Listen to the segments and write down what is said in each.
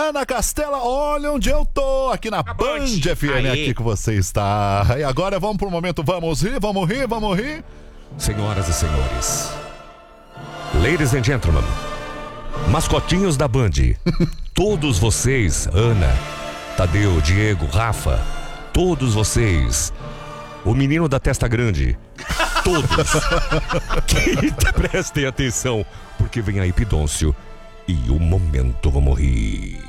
Ana Castela, olha onde eu tô, aqui na Band FM, aqui que você está. E agora vamos pro momento, vamos rir, vamos rir, vamos rir. Senhoras e senhores, ladies and gentlemen, mascotinhos da Band, todos vocês, Ana, Tadeu, Diego, Rafa, todos vocês, o menino da testa grande, todos, que prestem atenção, porque vem aí Pidôncio e o momento vamos rir.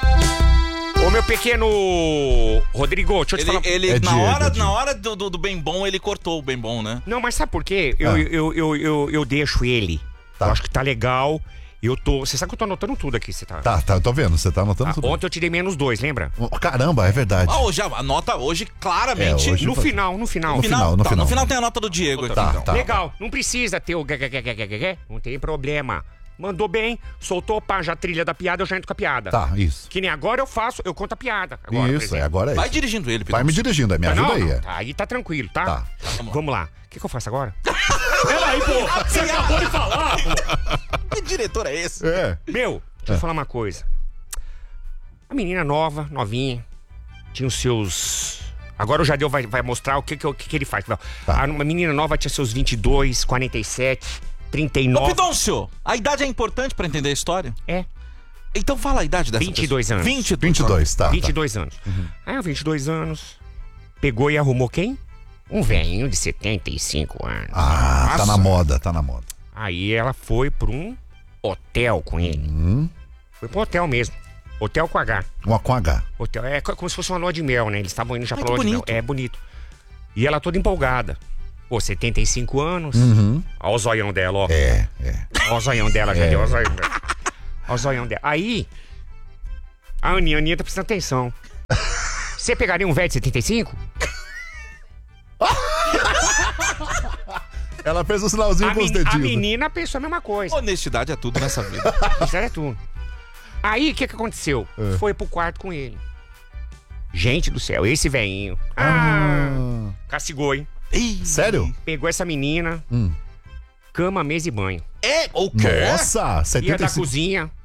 Ô meu pequeno Rodrigo, deixa eu te falar. Ele na hora do bem bom, ele cortou o bem bom, né? Não, mas sabe por quê? Eu deixo ele. Tá. Eu acho que tá legal. Você sabe que eu tô anotando tudo aqui, você tá? Tá, eu tô vendo, você tá anotando tudo. Ontem eu tirei -2, lembra? Caramba, é verdade. Hoje, a nota hoje, claramente. Hoje No final. No final. No final tem a nota do Diego aqui. Tá. Legal, não precisa ter o não tem problema. Mandou bem, soltou, pá, já trilha da piada, eu já entro com a piada. Tá, isso. Que nem agora eu faço, eu conto a piada. Agora, Isso, agora é isso. Vai dirigindo ele, Vai me dirigindo, me ajuda aí. Tá, aí tá tranquilo, tá? Tá. Vamos lá. O que eu faço agora? Peraí, pô, você acabou de falar, pô. Que diretor é esse? É. Meu, deixa eu falar uma coisa. A menina novinha, tinha os seus... Agora o Jadeu vai mostrar o que ele faz. Tá. A menina nova tinha seus 22, 47, 39... Ô, Pidôncio, a idade é importante pra entender a história? É. Então fala a idade dessa 22 pessoa. anos. 22, tá. 22 anos. Aí, 22 anos, pegou e arrumou quem? Um velhinho de 75 anos. Ah, Nossa. tá na moda, tá na moda. Aí ela foi pra um hotel com ele. Foi pra um hotel mesmo. Hotel com H. Uma com H. Hotel. É como se fosse uma lua de mel, né? Eles estavam indo já pra que lua de mel. bonito. É bonito. E ela toda empolgada. Pô, 75 anos. Olha o zoião dela, ó. É. Olha o zoião dela, já deu o zoião dela. Olha o zoião dela. Aí, a Aninha tá prestando atenção. Você pegaria um velho de 75? Ela fez um sinalzinho com os dedinhos. A menina pensou a mesma coisa. Honestidade é tudo nessa vida. Isso é tudo. Aí, o que aconteceu? Foi pro quarto com ele. Gente do céu, esse velhinho. Castigou, hein? Sério? Pegou essa menina. Cama, mesa e banho. É o quê? Nossa, Ia da 75. cozinha.